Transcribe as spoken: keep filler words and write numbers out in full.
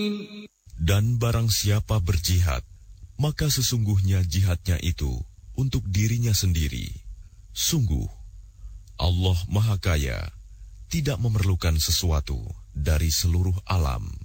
Dan barang siapa berjihad, maka sesungguhnya jihadnya itu untuk dirinya sendiri. Sungguh, Allah Maha Kaya, tidak memerlukan sesuatu dari seluruh alam.